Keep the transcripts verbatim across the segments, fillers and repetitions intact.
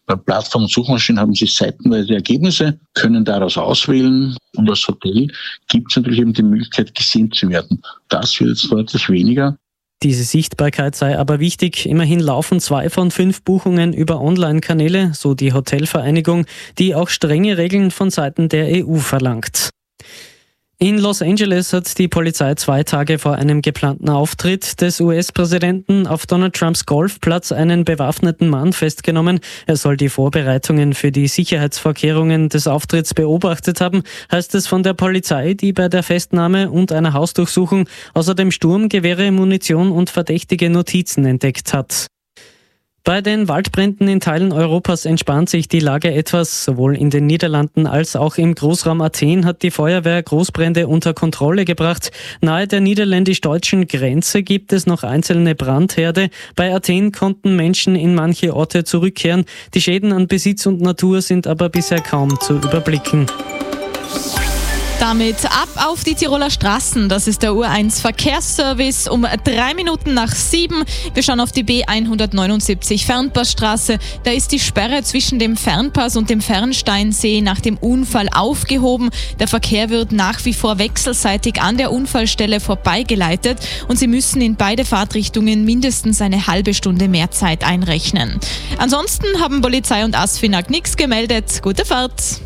Bei Plattformen und Suchmaschinen haben Sie seitenweise Ergebnisse, können daraus auswählen und als Hotel gibt es natürlich eben die Möglichkeit, gesehen zu werden. Das wird jetzt deutlich weniger. Diese Sichtbarkeit sei aber wichtig. Immerhin laufen zwei von fünf Buchungen über Online-Kanäle, so die Hotelvereinigung, die auch strenge Regeln von Seiten der E U verlangt. In Los Angeles hat die Polizei zwei Tage vor einem geplanten Auftritt des U S-Präsidenten auf Donald Trumps Golfplatz einen bewaffneten Mann festgenommen. Er soll die Vorbereitungen für die Sicherheitsvorkehrungen des Auftritts beobachtet haben, heißt es von der Polizei, die bei der Festnahme und einer Hausdurchsuchung außerdem Sturmgewehre, Munition und verdächtige Notizen entdeckt hat. Bei den Waldbränden in Teilen Europas entspannt sich die Lage etwas. Sowohl in den Niederlanden als auch im Großraum Athen hat die Feuerwehr Großbrände unter Kontrolle gebracht. Nahe der niederländisch-deutschen Grenze gibt es noch einzelne Brandherde. Bei Athen konnten Menschen in manche Orte zurückkehren. Die Schäden an Besitz und Natur sind aber bisher kaum zu überblicken. Damit ab auf die Tiroler Straßen. Das ist der U eins Verkehrsservice um drei Minuten nach sieben. Wir schauen auf die B hundertneunundsiebzig Fernpassstraße. Da ist die Sperre zwischen dem Fernpass und dem Fernsteinsee nach dem Unfall aufgehoben. Der Verkehr wird nach wie vor wechselseitig an der Unfallstelle vorbeigeleitet und Sie müssen in beide Fahrtrichtungen mindestens eine halbe Stunde mehr Zeit einrechnen. Ansonsten haben Polizei und ASFINAG nichts gemeldet. Gute Fahrt!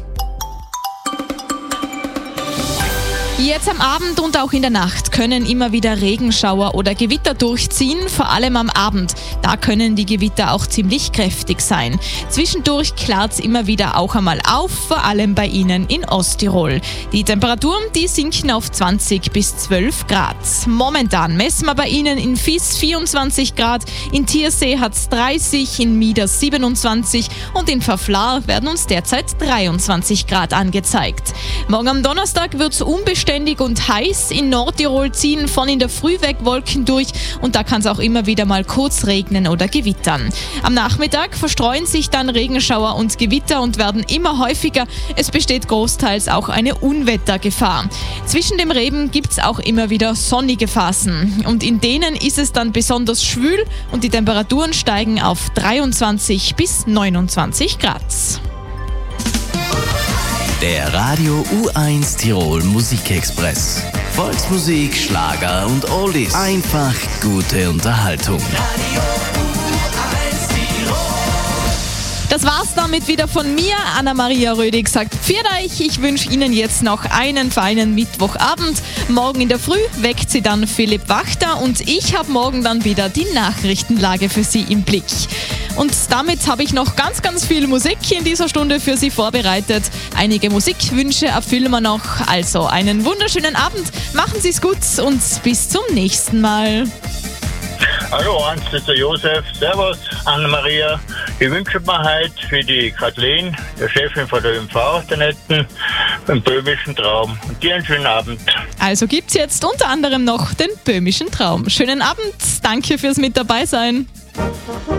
Jetzt am Abend und auch in der Nacht können immer wieder Regenschauer oder Gewitter durchziehen, vor allem am Abend. Da können die Gewitter auch ziemlich kräftig sein. Zwischendurch klart es immer wieder auch einmal auf, vor allem bei Ihnen in Osttirol. Die Temperaturen, die sinken auf zwanzig bis zwölf Grad. Momentan messen wir bei Ihnen in Vis vierundzwanzig Grad, in Tiersee hat es dreißig, in Mieder siebenundzwanzig und in Verflar werden uns derzeit dreiundzwanzig Grad angezeigt. Morgen am Donnerstag wird es unbeständig und heiß. In Nordtirol ziehen von in der Früh weg Wolken durch und da kann es auch immer wieder mal kurz regnen oder gewittern. Am Nachmittag verstreuen sich dann Regenschauer und Gewitter und werden immer häufiger. Es besteht großteils auch eine Unwettergefahr. Zwischen dem Regen gibt es auch immer wieder sonnige Phasen und in denen ist es dann besonders schwül und die Temperaturen steigen auf dreiundzwanzig bis neunundzwanzig Grad. Der Radio U eins Tirol Musikexpress. Volksmusik, Schlager und Oldies. Einfach gute Unterhaltung. Radio U eins Tirol. Das war's damit wieder von mir. Anna-Maria Rödig sagt Pfiat euch. Ich wünsche Ihnen jetzt noch einen feinen Mittwochabend. Morgen in der Früh weckt Sie dann Philipp Wachter und ich habe morgen dann wieder die Nachrichtenlage für Sie im Blick. Und damit habe ich noch ganz, ganz viel Musik in dieser Stunde für Sie vorbereitet. Einige Musikwünsche erfüllen wir noch. Also einen wunderschönen Abend, machen Sie es gut und bis zum nächsten Mal. Hallo Hans, das ist der Josef. Servus, Anna-Maria. Ich wünsche mir heute für die Kathleen, der Chefin von der Ö M V, der Netten, einen böhmischen Traum. Und dir einen schönen Abend. Also gibt's jetzt unter anderem noch den böhmischen Traum. Schönen Abend, danke fürs mit dabei sein.